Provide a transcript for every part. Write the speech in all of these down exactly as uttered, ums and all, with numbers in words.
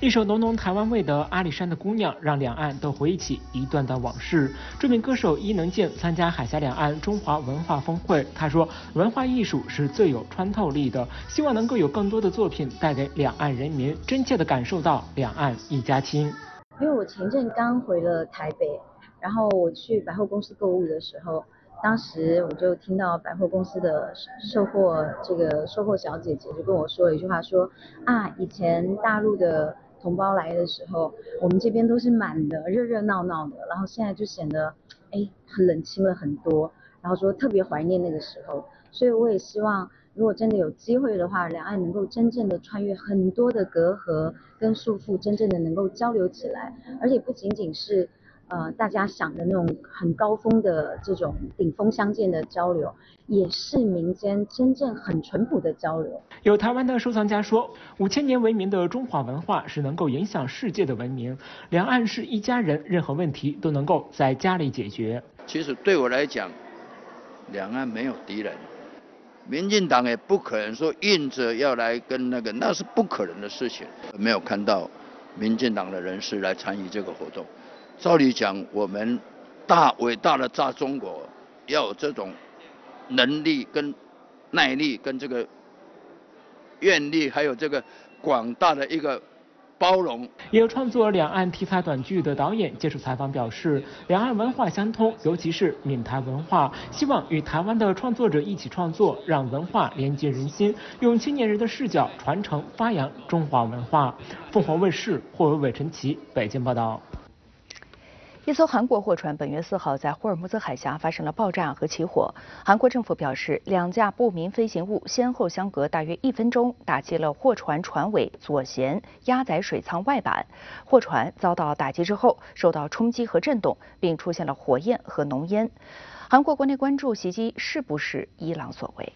一首浓浓台湾味的《阿里山的姑娘》让两岸都回忆起一段段往事。著名歌手伊能静参加海峡两岸中华文化峰会，他说：“文化艺术是最有穿透力的，希望能够有更多的作品带给两岸人民，真切地感受到两岸一家亲。” 因为我前阵刚回了台北，然后我去百货公司购物的时候，当时我就听到百货公司的售货这个售货小姐姐就跟我说了一句话说，啊，以前大陆的同胞来的时候，我们这边都是满的，热热闹闹的，然后现在就显得哎很冷清了很多，然后说特别怀念那个时候，所以我也希望如果真的有机会的话，两岸能够真正的穿越很多的隔阂跟束缚，真正的能够交流起来，而且不仅仅是呃大家想的那种很高峰的这种顶峰相见的交流，也是民间真正很淳朴的交流。 有台湾的收藏家说，五千年为名的中华文化是能够影响世界的文明，两岸是一家人，任何问题都能够在家里解决。 其实对我来讲，两岸没有敌人。民进党也不可能说硬着要来跟那个，那是不可能的事情。没有看到民进党的人士来参与这个活动。照理讲，我们大伟大的大中国要有这种能力、跟耐力、跟这个愿力，还有这个广大的一个包容。 也有创作两岸题材短剧的导演接受采访表示，两岸文化相通，尤其是闽台文化，希望与台湾的创作者一起创作，让文化连接人心，用青年人的视角传承发扬中华文化。凤凰卫视霍尔伟、陈奇北京报道。 一艘韩国货船本月四号在霍尔木兹海峡发生了爆炸和起火。韩国政府表示，两架不明飞行物先后相隔大约一分钟打击了货船船尾左舷压载水舱外板。货船遭到打击之后，受到冲击和震动，并出现了火焰和浓烟。韩国国内关注袭击是不是伊朗所为。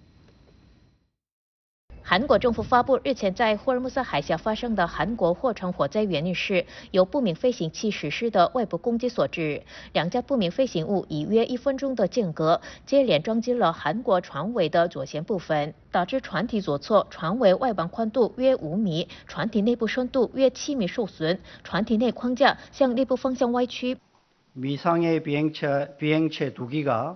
韩国政府发布日前在霍尔木兹海峡发生的韩国货船火灾原因是由不明飞行器实施的外部攻击所致。两架不明飞行物以约一分钟的间隔接连撞击了韩国船尾的左舷部分，导致船体左侧船尾外板宽度约五米，船体内部深度约七米受损，船体内框架向内部方向歪曲。 미상의 비행체, 비행체 두 기가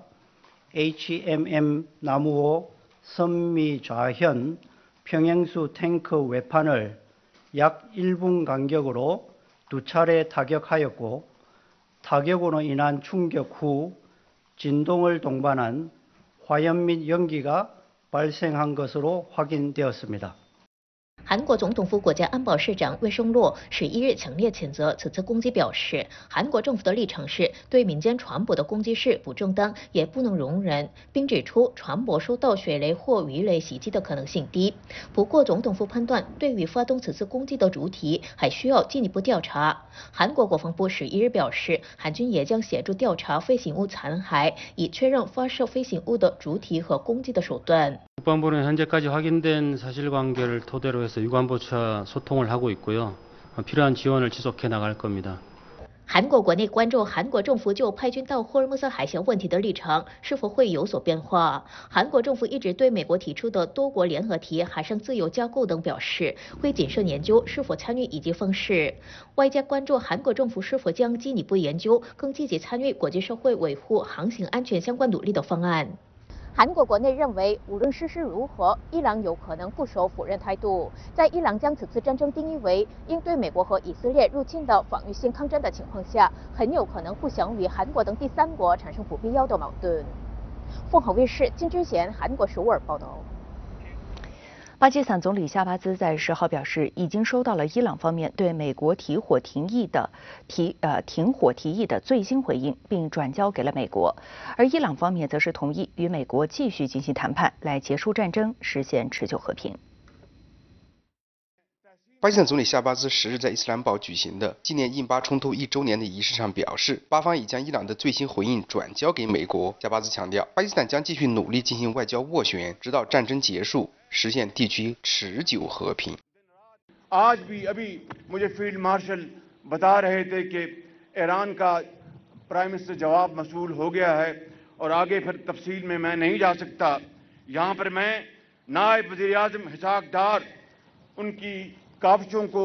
에이치엠엠 나무호 선미 좌현 평행수 탱크 외판을 약 일 분 간격으로 두 차례 타격하였고 타격으로 인한 충격 후 진동을 동반한 화염 및 연기가 발생한 것으로 확인되었습니다. 韩国总统府国家安保市长魏胜洛十一日强烈谴责此次攻击，表示韩国政府的立场是对民间船舶的攻击是不正当，也不能容忍，并指出船舶受到水雷或鱼雷袭击的可能性低。不过，总统府判断，对于发动此次攻击的主体，还需要进一步调查。韩国国防部十一日表示，韩军也将协助调查飞行物残骸，以确认发射飞行物的主体和攻击的手段。 국방부는 현재까지 확인된 사실관계를 토대로 해서 유관보차 소통을 하고 있고요. 필요한 지원을 지속해 나갈 겁니다. 韩国国内关注韩国政府就派军到霍尔木兹海峡问题的立场是否会有所变化。韩国政府一直对美国提出的多国联合体海上自由架构等表示会谨慎研究是否参与以及方式。外界关注韩国政府是否将进一步研究更积极参与国际社会维护航行安全相关努力的方案。 韩国国内认为，无论事实如何，伊朗有可能固守否认态度。在伊朗将此次战争定义为应对美国和以色列入侵的防御性抗战的情况下，很有可能不想与韩国等第三国产生不必要的矛盾。凤凰卫视金之贤韩国首尔报道。 巴基斯坦总理夏巴兹在十号表示，已经收到了伊朗方面对美国提火停议的提呃停火提议的最新回应，并转交给了美国。而伊朗方面则是同意与美国继续进行谈判，来结束战争，实现持久和平。 巴基斯坦总理夏巴兹十日在伊斯兰堡举行的纪念印巴冲突一周年的仪式上表示，巴方已将伊朗的最新回应转交给美国。夏巴兹强调，巴基斯坦将继续努力进行外交斡旋，直到战争结束，实现地区持久和平。 आज भी अभी मुझे फील्ड मार्शल बता रहे थे कि ईरान का प्राइम मिनिस्टर जवाब मसूल हो गया है और आगे फिर तफसील में मैं नहीं जा सकता। यहाँ पर मैं नायब वज़ीर-ए-आज़म हिसाक डार उनकी काविशों को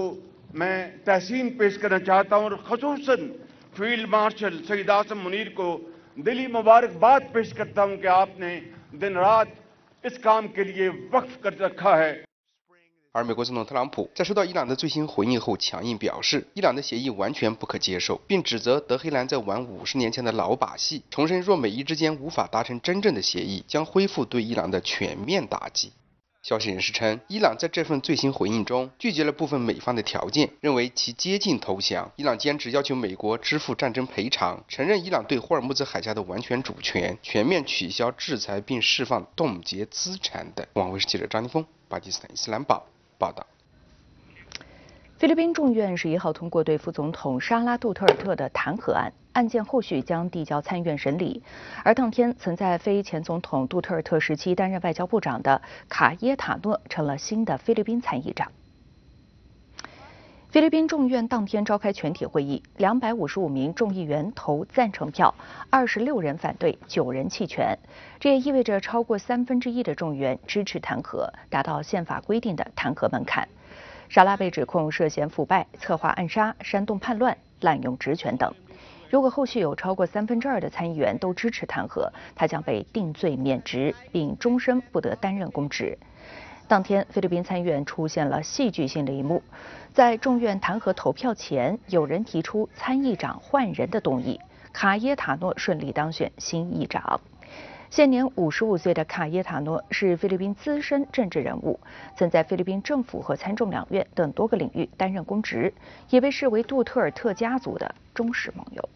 मैं तहसीन पेश करना चाहता हूं और ख़ुसूसन फील्ड मार्शल शहीद आसम मुनीर को दिली मुबारकबाद पेश करता हूं कि आपने दिन रात इस काम के लिए वक्फ कर रखा है。 而美国总统特朗普在收到伊朗的最新回应后，强硬表示，伊朗的协议完全不可接受，并指责德黑兰在玩五十年前的老把戏，重申若美伊之间无法达成真正的协议，将恢复对伊朗的全面打击。消息人士称，伊朗在这份最新回应中拒绝了部分美方的条件，认为其接近投降。伊朗坚持要求美国支付战争赔偿，承认伊朗对霍尔木兹海峡的完全主权，全面取消制裁并释放冻结资产等。网卫视记者张立峰，巴基斯坦伊斯兰堡报道。 菲律宾众院十一号通过对副总统沙拉杜特尔特的弹劾案，案件后续将递交参院审理。而当天曾在非前总统杜特尔特时期担任外交部长的卡耶塔诺成了新的菲律宾参议长。菲律宾众院当天召开全体会议，两百五十五名众议员投赞成票，二十六人反对，九人弃权。这也意味着超过三分之一的众议员支持弹劾，达到宪法规定的弹劾门槛。沙拉被指控涉嫌腐败、策划暗杀、煽动叛乱、滥用职权等。如果后续有超过三分之二的参议员都支持弹劾，他将被定罪免职，并终身不得担任公职。当天，菲律宾参议院出现了戏剧性的一幕，在众院弹劾投票前，有人提出参议长换人的动议，卡耶塔诺顺利当选新议长。现年五十五岁的卡耶塔诺是菲律宾资深政治人物，曾在菲律宾政府和参众两院等多个领域担任公职，也被视为杜特尔特家族的忠实盟友。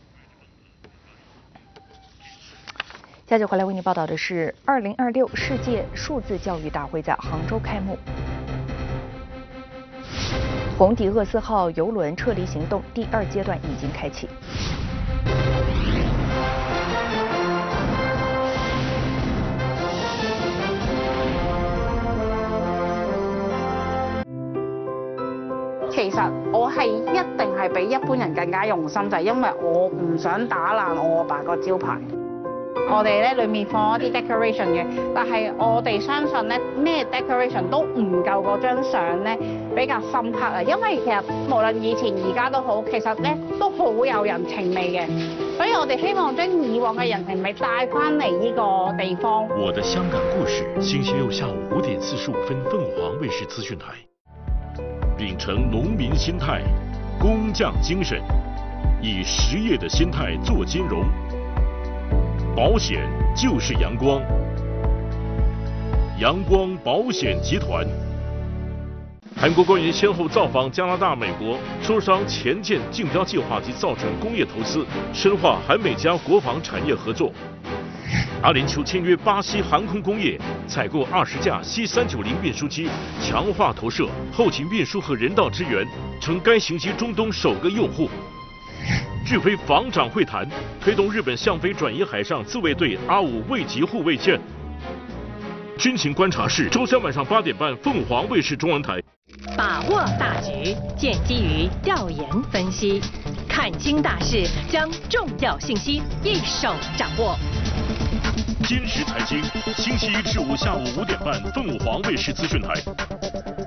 下节回来为您报道的是，二零二六世界数字教育大会在杭州开幕。红底厄斯号邮轮撤离行动第二阶段已经开启。 其實我係一定係比一般人更加用心，就係因為我唔想打爛我阿爸個招牌。我哋咧裡面放一啲 decoration 嘅，但係我哋相信咧咩 decoration 都唔夠嗰張相咧比較深刻啊！因為其實無論以前而家都好，其實咧都好有人情味嘅，所以我哋希望將以往嘅人情味帶翻嚟呢個地方。 我的香港故事，星期六下午五點四十五分，鳳凰衛視資訊台。秉承農民心態、工匠精神，以實業的心態做金融。保險就是陽光，陽光保險集團。韓國官員先後造訪加拿大、美國，磋商前艦競標計劃及造船工業投資，深化韓美加國防產業合作。阿聯酋簽約巴西航空工業，採購二十架 C 三九零運輸機，強化投射、後勤運輸和人道支援，成該型機中東首個用戶。日菲防長會談，推動日本向非轉移海上自衛隊阿五衛級護衛艦。軍情觀察室，周三晚上八點半，鳳凰衛視中文台。 把握大局，建基於調研分析，看清大勢，將重要信息一手掌握。 今時財經，星期一至五下午五點半，鳳凰衛視資訊台。